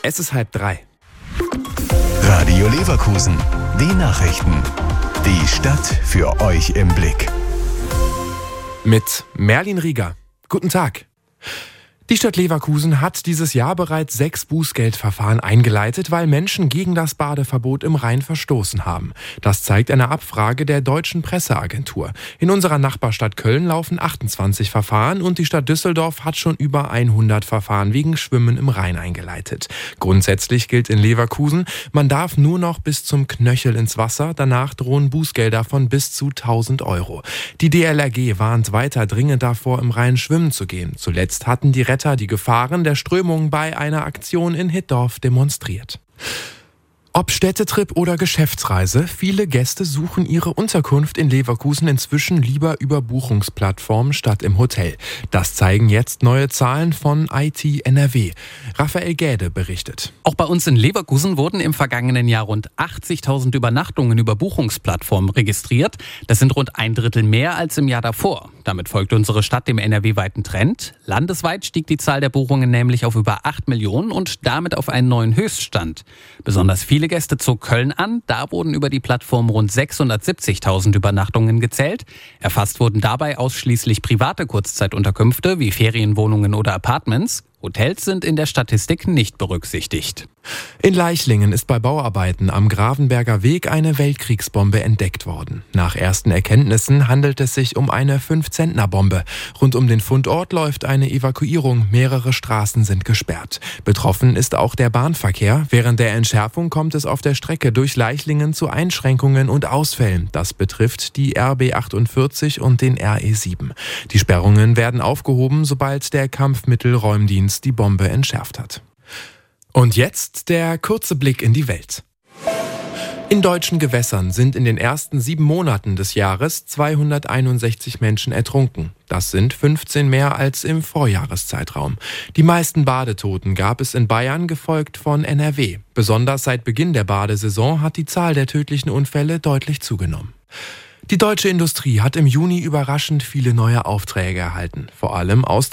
Es ist 2:30. Radio Leverkusen, die Nachrichten. Die Stadt für euch im Blick. Mit Merlin Rieger. Guten Tag. Die Stadt Leverkusen hat dieses Jahr bereits 6 Bußgeldverfahren eingeleitet, weil Menschen gegen das Badeverbot im Rhein verstoßen haben. Das zeigt eine Abfrage der Deutschen Presseagentur. In unserer Nachbarstadt Köln laufen 28 Verfahren und die Stadt Düsseldorf hat schon über 100 Verfahren wegen Schwimmen im Rhein eingeleitet. Grundsätzlich gilt in Leverkusen, man darf nur noch bis zum Knöchel ins Wasser, danach drohen Bußgelder von bis zu 1.000 Euro. Die DLRG warnt weiter dringend davor, im Rhein schwimmen zu gehen. Zuletzt hatten die die Gefahren der Strömung bei einer Aktion in Hittorf demonstriert. Ob Städtetrip oder Geschäftsreise, viele Gäste suchen ihre Unterkunft in Leverkusen inzwischen lieber über Buchungsplattformen statt im Hotel. Das zeigen jetzt neue Zahlen von IT NRW. Raphael Gäde berichtet. Auch bei uns in Leverkusen wurden im vergangenen Jahr rund 80.000 Übernachtungen über Buchungsplattformen registriert. Das sind rund 1/3 mehr als im Jahr davor. Damit folgt unsere Stadt dem NRW-weiten Trend. Landesweit stieg die Zahl der Buchungen nämlich auf über 8 Millionen und damit auf einen neuen Höchststand. Besonders viele Gäste zog Köln an. Da wurden über die Plattform rund 670.000 Übernachtungen gezählt. Erfasst wurden dabei ausschließlich private Kurzzeitunterkünfte wie Ferienwohnungen oder Apartments. Hotels sind in der Statistik nicht berücksichtigt. In Leichlingen ist bei Bauarbeiten am Gravenberger Weg eine Weltkriegsbombe entdeckt worden. Nach ersten Erkenntnissen handelt es sich um eine 5-Zentner-Bombe. Rund um den Fundort läuft eine Evakuierung. Mehrere Straßen sind gesperrt. Betroffen ist auch der Bahnverkehr. Während der Entschärfung kommt es auf der Strecke durch Leichlingen zu Einschränkungen und Ausfällen. Das betrifft die RB 48 und den RE 7. Die Sperrungen werden aufgehoben, sobald der Kampfmittelräumdienst die Bombe entschärft hat. Und jetzt der kurze Blick in die Welt. In deutschen Gewässern sind in den ersten 7 Monaten des Jahres 261 Menschen ertrunken. Das sind 15 mehr als im Vorjahreszeitraum. Die meisten Badetoten gab es in Bayern, gefolgt von NRW. Besonders seit Beginn der Badesaison hat die Zahl der tödlichen Unfälle deutlich zugenommen. Die deutsche Industrie hat im Juni überraschend viele neue Aufträge erhalten, vor allem aus